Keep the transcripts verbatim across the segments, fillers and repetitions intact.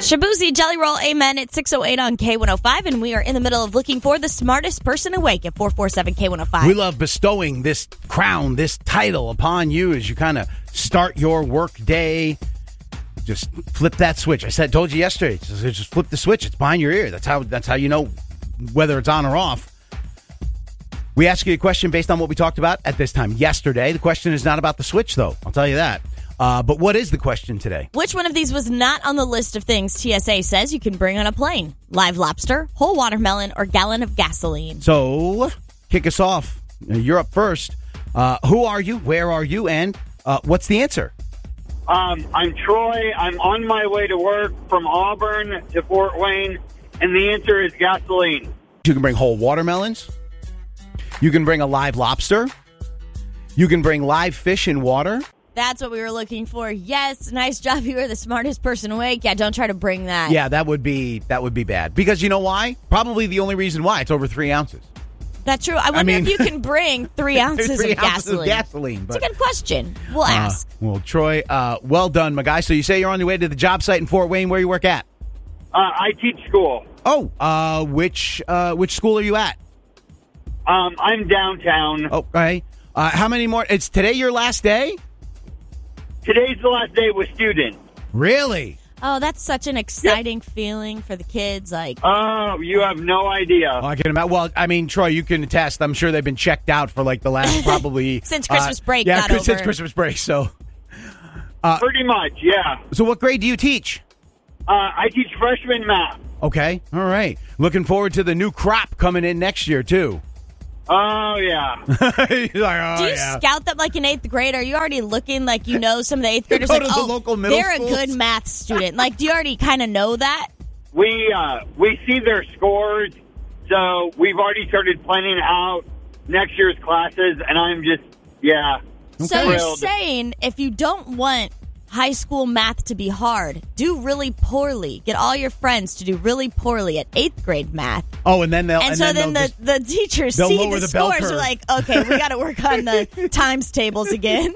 Shabuzi Jelly Roll, amen, at six oh eight on K one oh five, and we are in the middle of looking for the smartest person awake at four four seven K one oh five. We love bestowing this crown, this title upon you as you kind of start your work day. Just flip that switch. I said, told you yesterday, just, just flip the switch. It's behind your ear. That's how, that's how you know whether it's on or off. We ask you a question based on what we talked about at this time yesterday. The question is not about the switch, though. I'll tell you that. Uh, but what is the question today? Which one of these was not on the list of things T S A says you can bring on a plane? Live lobster, whole watermelon, or gallon of gasoline? So, kick us off. You're up first. Uh, who are you? Where are you? And uh, what's the answer? Um, I'm Troy. I'm on my way to work from Auburn to Fort Wayne, and the answer is gasoline. You can bring whole watermelons. You can bring a live lobster. You can bring live fish in water. That's what we were looking for. Yes, nice job. You were the smartest person awake. Yeah, don't try to bring that. Yeah, that would be that would be bad. Because you know why? Probably the only reason why. It's over three ounces. That's true. I wonder I mean, if you can bring three ounces three of ounces gasoline. Of gasoline but, it's a good question. We'll uh, ask. Well, Troy, uh, well done, my guy. So you say you're on your way to the job site in Fort Wayne. Where you work at? Uh, I teach school. Oh, uh, which uh, which school are you at? Um, I'm downtown. Okay. Uh, how many more? It's today your last day? Today's the last day with students. Really? Oh, that's such an exciting yep. feeling for the kids. Like, oh, you have no idea. Oh, I can imagine. Well, I mean, Troy, you can attest. I'm sure they've been checked out for like the last probably since Christmas uh, break. Yeah, got since over. Christmas break. So, uh, pretty much, yeah. So, what grade do you teach? Uh, I teach freshman math. Okay, all right. Looking forward to the new crop coming in next year too. Oh, yeah. like, oh, Do you yeah. scout them like in eighth grade? Are you already looking like you know some of the eighth graders? Go like, to the oh, local middle they're schools? a good math student. Like, do you already kind of know that? We uh, we see their scores, so we've already started planning out next year's classes, and I'm just, yeah, So thrilled. you're saying if you don't want high school math to be hard, do really poorly. Get all your friends to do really poorly at eighth grade math. Oh, and then they'll... And, and so then, then the, just, the teachers see lower the, the bell scores. curve. Are like, okay, we got to work on the times tables again.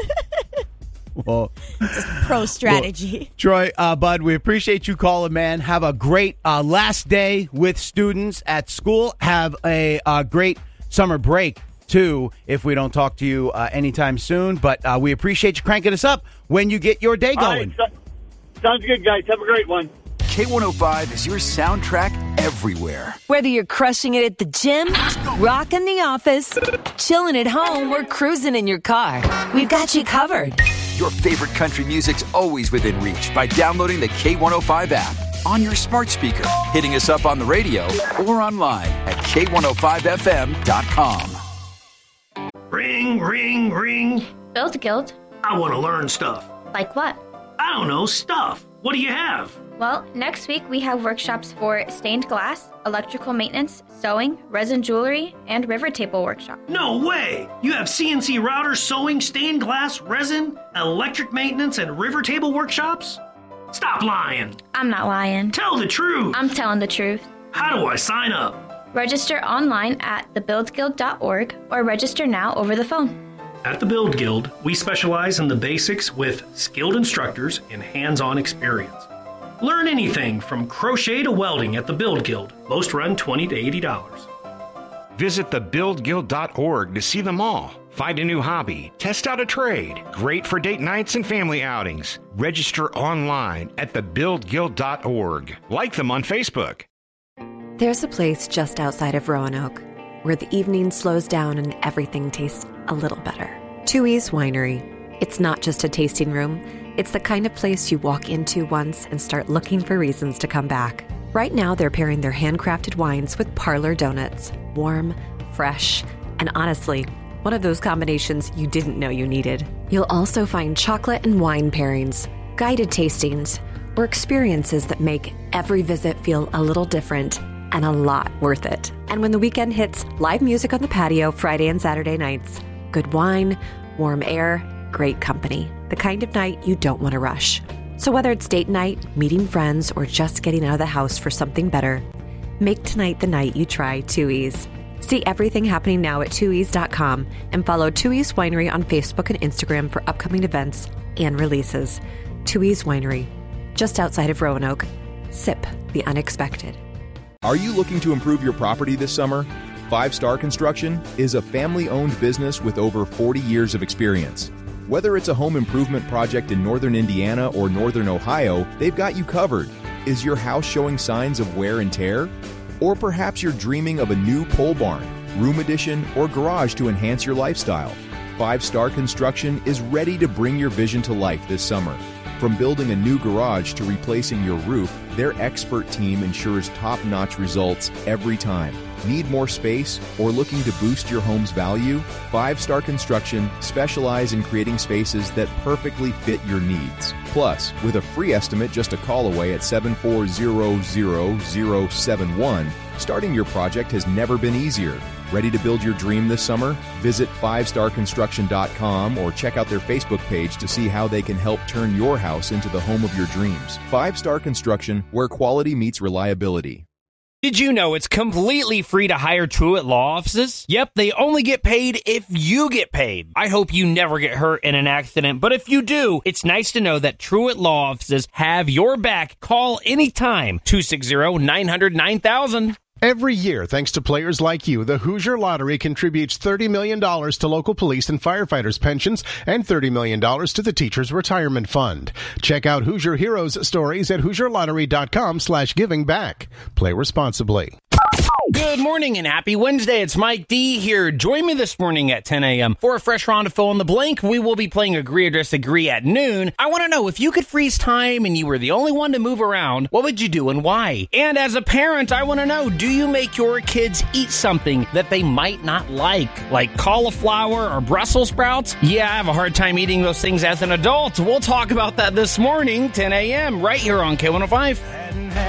well, Just pro strategy. Well, Troy, uh, Bud, we appreciate you calling, man. Have a great uh, last day with students at school. Have a uh, great summer break, too, if we don't talk to you uh, anytime soon. But uh, we appreciate you cranking us up when you get your day going. All right, so, sounds good, guys. Have a great one. K one oh five is your soundtrack everywhere. Whether you're crushing it at the gym, rocking the office, chilling at home, or cruising in your car, we've got you covered. Your favorite country music's always within reach by downloading the K one oh five app on your smart speaker, hitting us up on the radio, or online at K one oh five F M dot com. Ring, ring, ring. Build Guild. I want to learn stuff. Like what? I don't know, stuff. What do you have? Well, next week we have workshops for stained glass, electrical maintenance, sewing, resin jewelry, and river table workshop. No way! You have C N C routers, sewing, stained glass, resin, electric maintenance, and river table workshops? Stop lying. I'm not lying. Tell the truth. I'm telling the truth. How do I sign up? Register online at the build guild dot org or register now over the phone. At the Build Guild, we specialize in the basics with skilled instructors and hands-on experience. Learn anything from crochet to welding at the Build Guild. Most run twenty to eighty dollars. Visit the build guild dot org to see them all. Find a new hobby, test out a trade. Great for date nights and family outings. Register online at the build guild dot org. Like them on Facebook. There's a place just outside of Roanoke where the evening slows down and everything tastes a little better. Tooheys Winery. It's not just a tasting room. It's the kind of place you walk into once and start looking for reasons to come back. Right now, they're pairing their handcrafted wines with parlor donuts. Warm, fresh, and honestly, one of those combinations you didn't know you needed. You'll also find chocolate and wine pairings, guided tastings, or experiences that make every visit feel a little different and a lot worth it. And when the weekend hits, live music on the patio Friday and Saturday nights. Good wine, warm air, great company. The kind of night you don't want to rush. So whether it's date night, meeting friends, or just getting out of the house for something better, make tonight the night you try Tooheys. See everything happening now at tooheys dot com and follow Tooheys Winery on Facebook and Instagram for upcoming events and releases. Tooheys Winery, just outside of Roanoke. the unexpected. Are you looking to improve your property this summer? Five Star Construction is a family-owned business with over forty years of experience. Whether it's a home improvement project in northern Indiana or northern Ohio, they've got you covered. Is your house showing signs of wear and tear? Or perhaps you're dreaming of a new pole barn, room addition, or garage to enhance your lifestyle. Five Star Construction is ready to bring your vision to life this summer. From building a new garage to replacing your roof, their expert team ensures top-notch results every time. Need more space or looking to boost your home's value? Five Star Construction specialize in creating spaces that perfectly fit your needs. Plus, with a free estimate just a call away at seven four zero zero zero seven one, starting your project has never been easier. Ready to build your dream this summer? Visit five star construction dot com or check out their Facebook page to see how they can help turn your house into the home of your dreams. Five Star Construction, where quality meets reliability. Did you know it's completely free to hire Truett Law Offices? Yep, they only get paid if you get paid. I hope you never get hurt in an accident, but if you do, it's nice to know that Truett Law Offices have your back. Call anytime, two six zero, nine hundred, nine thousand. Every year, thanks to players like you, the Hoosier Lottery contributes thirty million dollars to local police and firefighters' pensions and thirty million dollars to the Teachers' Retirement Fund. Check out Hoosier Heroes stories at hoosier lottery dot com slash giving back. Play responsibly. Good morning and happy Wednesday. It's Mike D here. Join me this morning at ten a.m. for a fresh round of Fill in the Blank. We will be playing Agree or Disagree at noon. I want to know, if you could freeze time and you were the only one to move around, what would you do and why? And as a parent, I want to know, do you make your kids eat something that they might not like, like cauliflower or Brussels sprouts? Yeah, I have a hard time eating those things as an adult. We'll talk about that this morning, ten a.m. right here on K one oh five.